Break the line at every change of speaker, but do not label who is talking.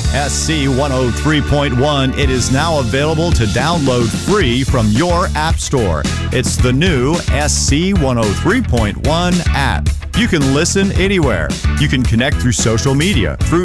SC 103.1. It is now available to download free from your App Store. It's the new SC 103.1 app. You can listen anywhere. You can connect through social media, through